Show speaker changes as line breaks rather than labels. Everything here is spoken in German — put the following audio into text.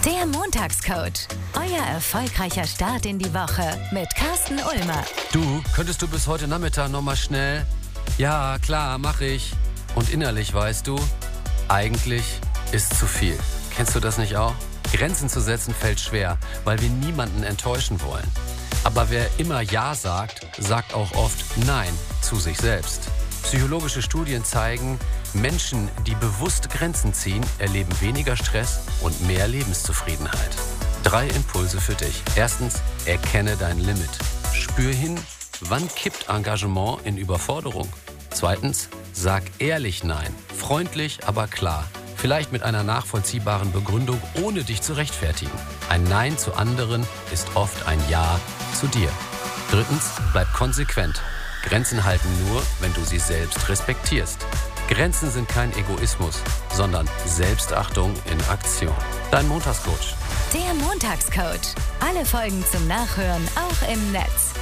Der Montagscoach. Euer erfolgreicher Start in die Woche mit Carsten Ulmer.
Du, könntest du bis heute Nachmittag nochmal schnell? Ja, klar, mach ich. Und innerlich weißt du, eigentlich ist zu viel. Kennst du das nicht auch? Grenzen zu setzen fällt schwer, weil wir niemanden enttäuschen wollen. Aber wer immer Ja sagt, sagt auch oft Nein zu sich selbst. Psychologische Studien zeigen, Menschen, die bewusst Grenzen ziehen, erleben weniger Stress und mehr Lebenszufriedenheit. 3 Impulse für dich. Erstens, erkenne dein Limit. Spür hin, wann kippt Engagement in Überforderung. Zweitens, sag ehrlich Nein. Freundlich, aber klar. Vielleicht mit einer nachvollziehbaren Begründung, ohne dich zu rechtfertigen. Ein Nein zu anderen ist oft ein Ja zu dir. Drittens, bleib konsequent. Grenzen halten nur, wenn du sie selbst respektierst. Grenzen sind kein Egoismus, sondern Selbstachtung in Aktion. Dein Montagscoach.
Der Montagscoach. Alle Folgen zum Nachhören auch im Netz.